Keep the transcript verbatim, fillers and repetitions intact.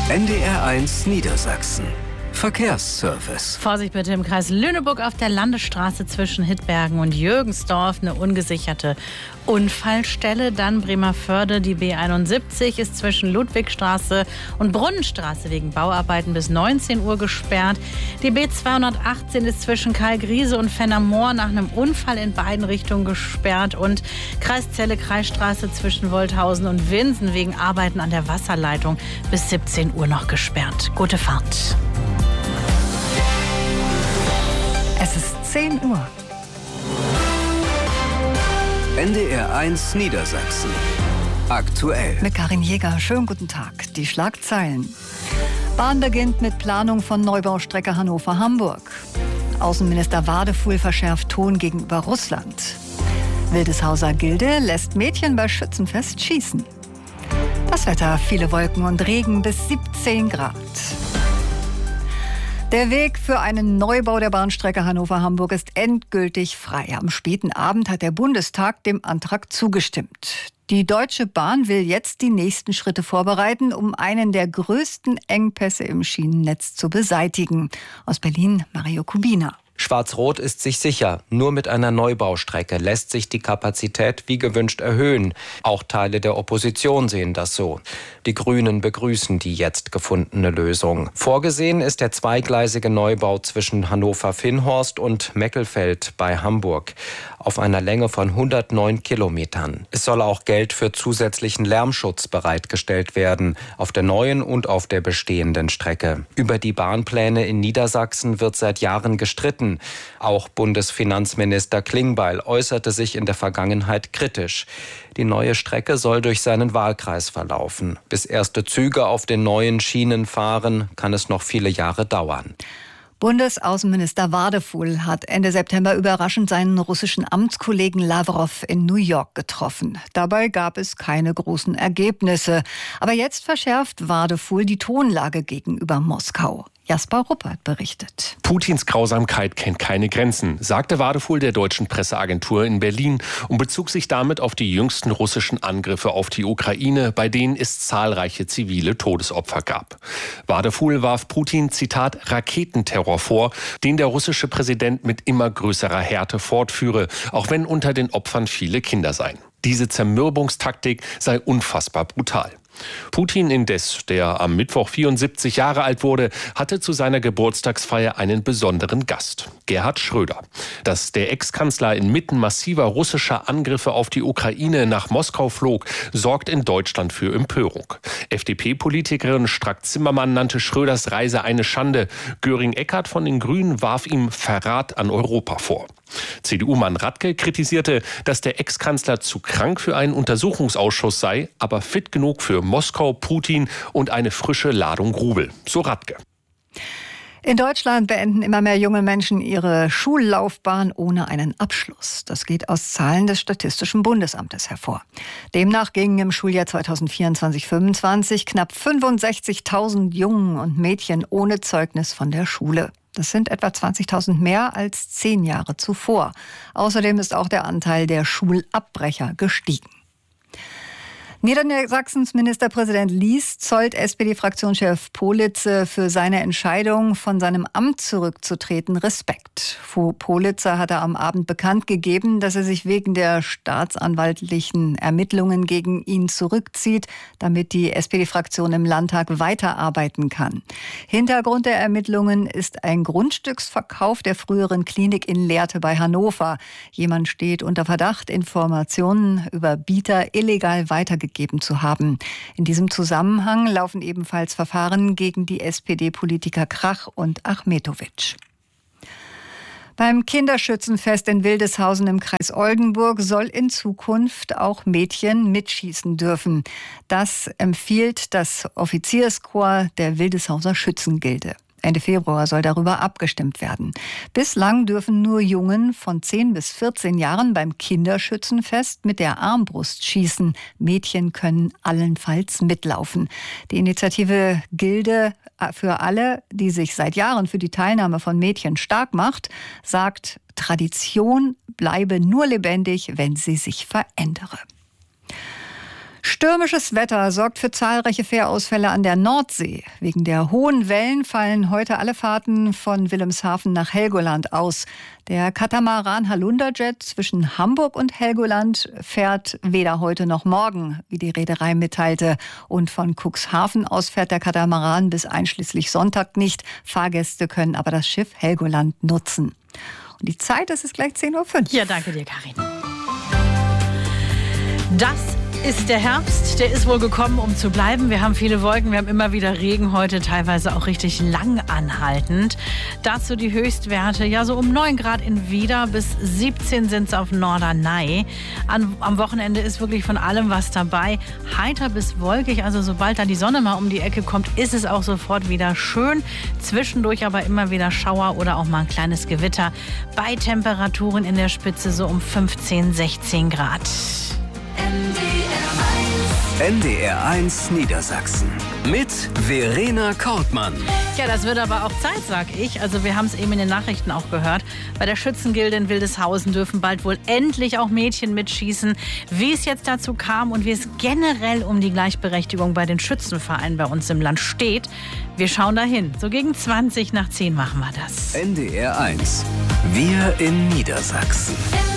N D R eins Niedersachsen. Verkehrsservice. Vorsicht bitte im Kreis Lüneburg auf der Landesstraße zwischen Hittbergen und Jürgensdorf. Eine ungesicherte Unfallstelle. Dann Bremervörde, die B einundsiebzig ist zwischen Ludwigstraße und Brunnenstraße wegen Bauarbeiten bis neunzehn Uhr gesperrt. Die B zweihundertachtzehn ist zwischen Karl-Griese und Fennermoor nach einem Unfall in beiden Richtungen gesperrt. Und Kreis Celle, Kreisstraße zwischen Wolthausen und Winsen wegen Arbeiten an der Wasserleitung bis siebzehn Uhr noch gesperrt. Gute Fahrt. Es ist zehn Uhr. N D R eins Niedersachsen. Aktuell. Mit Karin Jäger. Schönen guten Tag. Die Schlagzeilen. Bahn beginnt mit Planung von Neubaustrecke Hannover-Hamburg. Außenminister Wadefuhl verschärft Ton gegenüber Russland. Wildeshauser Gilde lässt Mädchen bei Schützenfest schießen. Das Wetter, viele Wolken und Regen bis siebzehn Grad. Der Weg für einen Neubau der Bahnstrecke Hannover-Hamburg ist endgültig frei. Am späten Abend hat der Bundestag dem Antrag zugestimmt. Die Deutsche Bahn will jetzt die nächsten Schritte vorbereiten, um einen der größten Engpässe im Schienennetz zu beseitigen. Aus Berlin, Mario Kubina. Schwarz-Rot ist sich sicher, nur mit einer Neubaustrecke lässt sich die Kapazität wie gewünscht erhöhen. Auch Teile der Opposition sehen das so. Die Grünen begrüßen die jetzt gefundene Lösung. Vorgesehen ist der zweigleisige Neubau zwischen Hannover-Vinnhorst und Meckelfeld bei Hamburg auf einer Länge von hundertneun Kilometern. Es soll auch Geld für zusätzlichen Lärmschutz bereitgestellt werden, auf der neuen und auf der bestehenden Strecke. Über die Bahnpläne in Niedersachsen wird seit Jahren gestritten. Auch Bundesfinanzminister Klingbeil äußerte sich in der Vergangenheit kritisch. Die neue Strecke soll durch seinen Wahlkreis verlaufen. Bis erste Züge auf den neuen Schienen fahren, kann es noch viele Jahre dauern. Bundesaußenminister Wadefuhl hat Ende September überraschend seinen russischen Amtskollegen Lawrow in New York getroffen. Dabei gab es keine großen Ergebnisse. Aber jetzt verschärft Wadefuhl die Tonlage gegenüber Moskau. Jasper Ruppert berichtet. Putins Grausamkeit kennt keine Grenzen, sagte Wadefuhl der deutschen Presseagentur in Berlin und bezog sich damit auf die jüngsten russischen Angriffe auf die Ukraine, bei denen es zahlreiche zivile Todesopfer gab. Wadefuhl warf Putin, Zitat, Raketenterror vor, den der russische Präsident mit immer größerer Härte fortführe, auch wenn unter den Opfern viele Kinder seien. Diese Zermürbungstaktik sei unfassbar brutal. Putin indes, der am Mittwoch vierundsiebzig Jahre alt wurde, hatte zu seiner Geburtstagsfeier einen besonderen Gast, Gerhard Schröder. Dass der Ex-Kanzler inmitten massiver russischer Angriffe auf die Ukraine nach Moskau flog, sorgt in Deutschland für Empörung. F D P-Politikerin Strack-Zimmermann nannte Schröders Reise eine Schande. Göring-Eckardt von den Grünen warf ihm Verrat an Europa vor. C D U-Mann Radke kritisierte, dass der Ex-Kanzler zu krank für einen Untersuchungsausschuss sei, aber fit genug für Moskau, Putin und eine frische Ladung Rubel. So Radke. In Deutschland beenden immer mehr junge Menschen ihre Schullaufbahn ohne einen Abschluss. Das geht aus Zahlen des Statistischen Bundesamtes hervor. Demnach gingen im Schuljahr zweitausendvierundzwanzig fünfundzwanzig knapp fünfundsechzigtausend Jungen und Mädchen ohne Zeugnis von der Schule. Das sind etwa zwanzigtausend mehr als zehn Jahre zuvor. Außerdem ist auch der Anteil der Schulabbrecher gestiegen. Niedersachsens Ministerpräsident Lies zollt S P D-Fraktionschef Politzer für seine Entscheidung, von seinem Amt zurückzutreten, Respekt. Politzer hatte am Abend bekannt gegeben, dass er sich wegen der staatsanwaltlichen Ermittlungen gegen ihn zurückzieht, damit die S P D-Fraktion im Landtag weiterarbeiten kann. Hintergrund der Ermittlungen ist ein Grundstücksverkauf der früheren Klinik in Lehrte bei Hannover. Jemand steht unter Verdacht, Informationen über Bieter illegal weitergegeben gegeben zu haben. In diesem Zusammenhang laufen ebenfalls Verfahren gegen die S P D-Politiker Krach und Achmetovic. Beim Kinderschützenfest in Wildeshausen im Kreis Oldenburg soll in Zukunft auch Mädchen mitschießen dürfen. Das empfiehlt das Offizierskorps der Wildeshauser Schützengilde. Ende Februar soll darüber abgestimmt werden. Bislang dürfen nur Jungen von zehn bis vierzehn Jahren beim Kinderschützenfest mit der Armbrust schießen. Mädchen können allenfalls mitlaufen. Die Initiative Gilde für alle, die sich seit Jahren für die Teilnahme von Mädchen stark macht, sagt, Tradition bleibe nur lebendig, wenn sie sich verändere. Stürmisches Wetter sorgt für zahlreiche Fährausfälle an der Nordsee. Wegen der hohen Wellen fallen heute alle Fahrten von Wilhelmshaven nach Helgoland aus. Der Katamaran Halunderjet zwischen Hamburg und Helgoland fährt weder heute noch morgen, wie die Reederei mitteilte. Und von Cuxhaven aus fährt der Katamaran bis einschließlich Sonntag nicht. Fahrgäste können aber das Schiff Helgoland nutzen. Und die Zeit, das ist gleich zehn Uhr fünf. Ja, danke dir, Karin. Das ist der Herbst, der ist wohl gekommen, um zu bleiben. Wir haben viele Wolken, wir haben immer wieder Regen heute, teilweise auch richtig lang anhaltend. Dazu die Höchstwerte, ja so um neun Grad in Wieder, bis siebzehn sind es auf Norderney. An, am Wochenende ist wirklich von allem was dabei. Heiter bis wolkig, also sobald da die Sonne mal um die Ecke kommt, ist es auch sofort wieder schön. Zwischendurch aber immer wieder Schauer oder auch mal ein kleines Gewitter. Bei Temperaturen in der Spitze so um fünfzehn, sechzehn Grad. N D R eins Niedersachsen mit Verena Kortmann. Ja, das wird aber auch Zeit, sag ich. Also wir haben es eben in den Nachrichten auch gehört. Bei der Schützengilde in Wildeshausen dürfen bald wohl endlich auch Mädchen mitschießen. Wie es jetzt dazu kam und wie es generell um die Gleichberechtigung bei den Schützenvereinen bei uns im Land steht, wir schauen dahin. So gegen zwanzig nach zehn machen wir das. N D R eins. Wir in Niedersachsen.